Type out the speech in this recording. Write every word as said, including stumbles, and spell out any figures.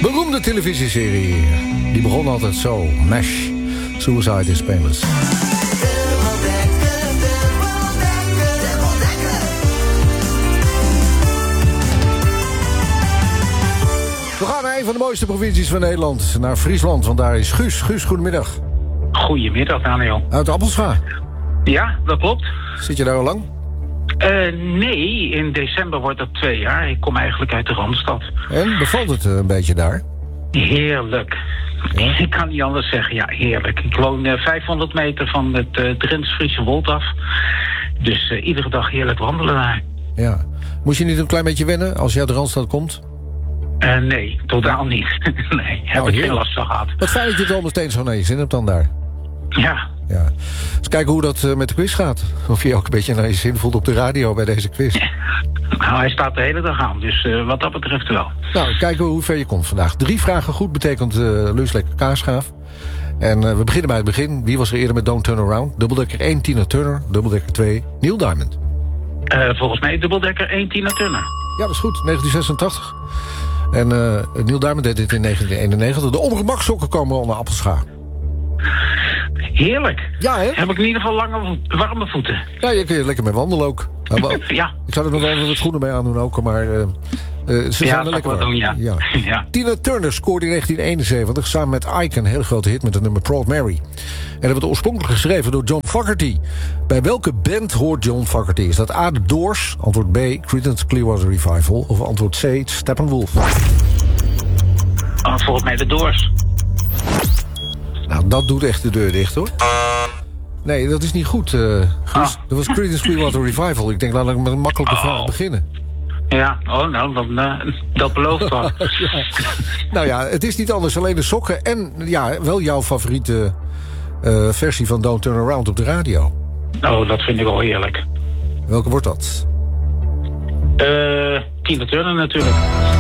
Beroemde televisieserie. Die begon altijd zo. MASH. Suicide is Painless. We gaan naar een van de mooiste provincies van Nederland. Naar Friesland, want daar is Guus. Guus, goedemiddag. Goedemiddag, Daniel. Uit Appelscha. Ja, dat klopt. Zit je daar al lang? Uh, nee, in december wordt dat twee jaar. Ik kom eigenlijk uit de Randstad. En, bevalt het een beetje daar? Heerlijk. Ja? Ik kan niet anders zeggen, ja, heerlijk. Ik woon uh, vijfhonderd meter van het uh, Drents-Friese Wold af. Dus uh, iedere dag heerlijk wandelen daar. Ja. Moest je niet een klein beetje wennen als je uit de Randstad komt? Uh, nee, totaal niet. nee, heb oh, ik geen last van gehad. Wat fijn dat je het al meteen zo naar je zin hebt dan daar. Ja. Ja. Eens kijken hoe dat uh, met de quiz gaat. Of je ook een beetje naar je zin voelt op de radio bij deze quiz. Ja. Nou, hij staat de hele dag aan, dus uh, wat dat betreft wel. Nou, kijken we hoe ver je komt vandaag. Drie vragen goed betekent uh, lunch lekker kaasgaaf. En uh, we beginnen bij het begin. Wie was er eerder met Don't Turn Around? Dubbeldekker één, Tina Turner. Dubbeldekker twee, Neil Diamond. Uh, volgens mij dubbeldekker één, Tina Turner. Ja, dat is goed. negentien zesentachtig. En uh, Neil Diamond deed dit in negentien eenennegentig. De ongemaksokken komen al naar Appelscha. Heerlijk. Ja, hè? Heb ik in ieder geval lange, warme voeten. Ja, je kun je lekker mee wandelen ook. Ja. Ik zou er nog wel wat schoenen mee aandoen ook, maar uh, uh, ze ja, zijn er lekker warm. Doen, ja. Ja. ja. Tina Turner scoorde in negentien eenenzeventig samen met Ike een hele grote hit met het nummer Proud Mary. En dat werd oorspronkelijk geschreven door John Fogerty. Bij welke band hoort John Fogerty? Is dat A, The Doors, antwoord B, Creedence Clearwater Revival, of antwoord C, Steppenwolf? Oh, volgens mij The Doors. Nou, dat doet echt de deur dicht, hoor. Nee, dat is niet goed, uh, Guus. Ah. Dat was Creedence Clearwater Revival. Ik denk, laat ik met een makkelijke oh. vraag beginnen. Ja, oh, nou, dan, uh, dat belooft wel. ja. Nou ja, het is niet anders. Alleen de sokken en ja, wel jouw favoriete uh, versie van Don't Turn Around op de radio. Oh, dat vind ik wel heerlijk. Welke wordt dat? Uh, Tina Turner natuurlijk.